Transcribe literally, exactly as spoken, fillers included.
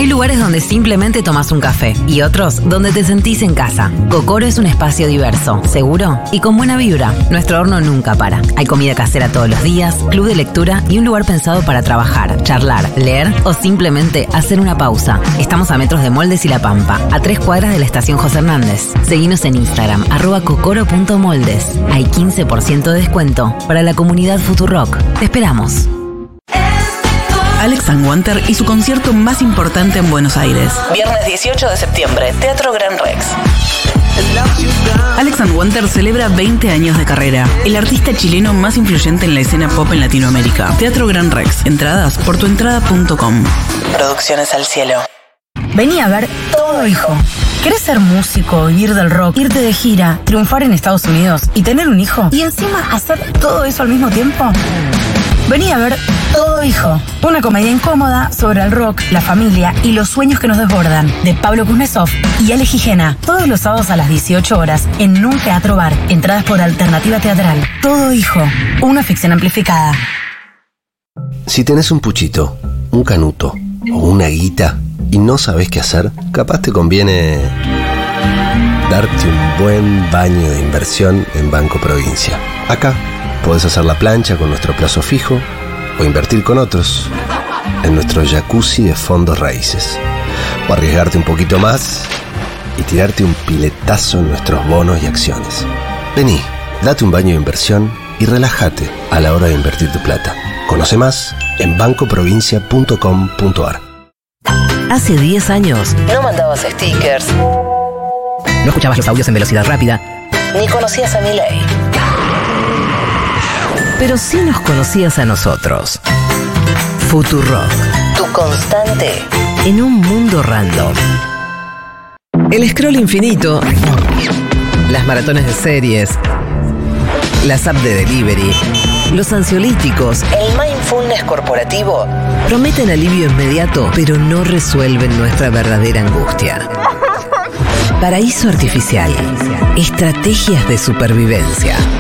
Hay lugares donde simplemente tomás un café y otros donde te sentís en casa. Cocoro es un espacio diverso, seguro y con buena vibra. Nuestro horno nunca para. Hay comida casera todos los días, club de lectura y un lugar pensado para trabajar, charlar, leer o simplemente hacer una pausa. Estamos a metros de Moldes y La Pampa, a tres cuadras de la estación José Hernández. Seguinos en Instagram, arroba cocoro punto moldes. Hay quince por ciento de descuento para la comunidad Futurock. Te esperamos. Alex Wanter y su concierto más importante en Buenos Aires. Viernes dieciocho de septiembre, Teatro Gran Rex. Alex Wanter celebra veinte años de carrera. El artista chileno más influyente en la escena pop en Latinoamérica. Teatro Gran Rex. Entradas por tuentrada punto com. Producciones al cielo. Vení a ver Todo, hijo. ¿Querés ser músico, vivir del rock, irte de gira, triunfar en Estados Unidos y tener un hijo? ¿Y encima hacer todo eso al mismo tiempo? Vení a ver Todo, hijo. Una comedia incómoda sobre el rock, la familia y los sueños que nos desbordan. De Pablo Kuznetsov y Ale Gijena. Todos los sábados a las dieciocho horas en un teatro bar. Entradas por Alternativa Teatral. Todo, hijo. Una ficción amplificada. Si tenés un puchito, un canuto o una guita y no sabés qué hacer, capaz te conviene darte un buen baño de inversión en Banco Provincia. Acá podés hacer la plancha con nuestro plazo fijo o invertir con otros en nuestro jacuzzi de fondos raíces. O arriesgarte un poquito más y tirarte un piletazo en nuestros bonos y acciones. Vení, date un baño de inversión y relájate a la hora de invertir tu plata. Conoce más en banco provincia punto com punto a r. Hace diez años No mandabas stickers, no escuchabas los audios en velocidad rápida, ni conocías a Milei. pero sí nos conocías a nosotros. Futurock, Tu constante. en un mundo random. El scroll infinito, las maratones de series, las apps de delivery, los ansiolíticos El mindfulness corporativo. prometen alivio inmediato, pero no resuelven nuestra verdadera angustia. Paraíso artificial. Estrategias de supervivencia.